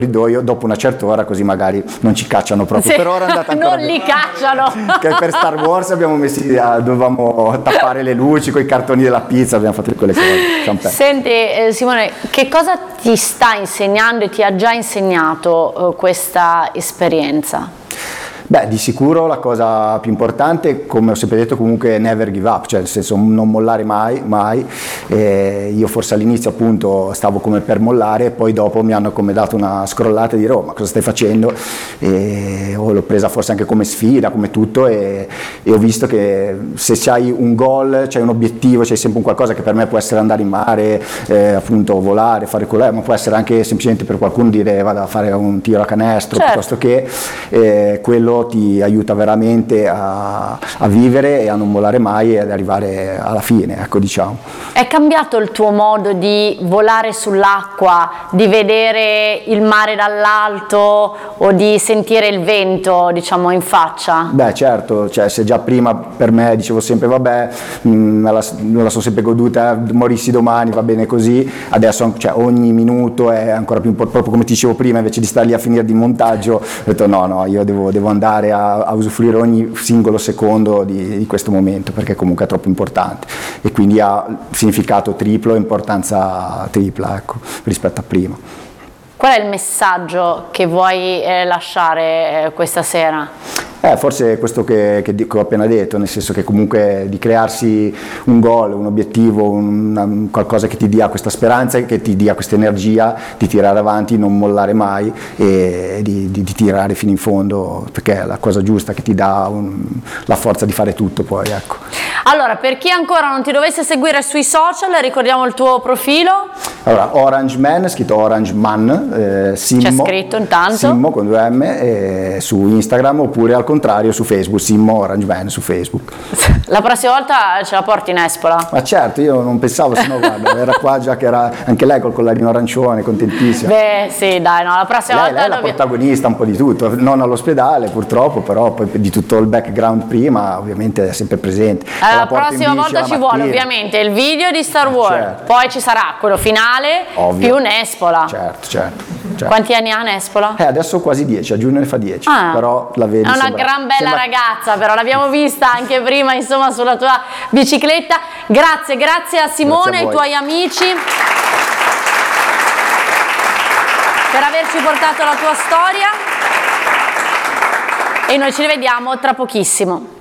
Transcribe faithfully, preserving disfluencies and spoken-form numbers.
corridoio dopo una certa ora, così magari non ci cacciano proprio. Sì, Per ora è andata ancora non li cacciano. Che per Star Wars abbiamo messi, dovevamo tappare le luci con i cartoni della pizza, abbiamo fatto quelle cose. Senti eh, Simone, che cosa ti sta insegnando e ti ha già insegnato eh, questa esperienza? Beh, di sicuro la cosa più importante, come ho sempre detto, comunque never give up, cioè nel senso non mollare mai, mai. E io forse all'inizio appunto stavo come per mollare, poi dopo mi hanno come dato una scrollata e dire oh ma cosa stai facendo? E oh, l'ho presa forse anche come sfida, come tutto, e, e ho visto che se c'hai un goal, c'hai un obiettivo, c'hai sempre un qualcosa che per me può essere andare in mare, eh, appunto volare, fare quello, ma può essere anche semplicemente per qualcuno dire vado a fare un tiro a canestro, certo, piuttosto che eh, quello ti aiuta veramente a, a vivere e a non mollare mai e ad arrivare alla fine, ecco, diciamo. È cambiato il tuo modo di volare sull'acqua, di vedere il mare dall'alto o di sentire il vento, diciamo, in faccia? Beh, certo, cioè se già prima per me dicevo sempre vabbè, mh, me, la, me la sono sempre goduta, morissi domani, va bene così, adesso cioè, ogni minuto è ancora più importante, proprio come ti dicevo prima, invece di stare lì a finire di montaggio, ho detto no, no, io devo, devo andare A, a usufruire ogni singolo secondo di, di questo momento, perché comunque è troppo importante e quindi ha significato triplo, importanza tripla, ecco, rispetto a prima. Qual è il messaggio che vuoi eh, lasciare eh, questa sera? Eh, forse questo che, che, che ho appena detto, nel senso che comunque di crearsi un goal, un obiettivo, un, qualcosa che ti dia questa speranza, che ti dia questa energia di tirare avanti, non mollare mai e di, di, di tirare fino in fondo, perché è la cosa giusta che ti dà un, la forza di fare tutto poi, ecco. Allora, per chi ancora non ti dovesse seguire sui social, ricordiamo il tuo profilo. Allora, Orange Man, scritto Orange Man, eh, Simmo, c'è scritto intanto Simmo con due M, eh, su Instagram, oppure al contrario su Facebook, Simmo Orange Man su Facebook. La prossima volta ce la porti in Espola? Ma certo, io non pensavo, se no guarda, era qua già che era anche lei col collarino arancione, contentissima. Beh sì, dai, no, la prossima lei, volta... Lei è la dobbiamo... protagonista un po' di tutto, non all'ospedale purtroppo, però poi di tutto il background prima ovviamente è sempre presente. Allora, la prossima volta ci vuole ovviamente il video di Star Wars, certo, poi ci sarà quello finale, ovvio, più Nespola. Certo, certo, certo. Quanti anni ha Nespola? Eh, adesso quasi dieci, a giugno ne fa dieci, ah, però la vedi. È una sembra, gran bella sembra... ragazza, però l'abbiamo vista anche prima, insomma, sulla tua bicicletta. Grazie, grazie a Simone, ai tuoi amici, per averci portato la tua storia, e noi ci rivediamo tra pochissimo.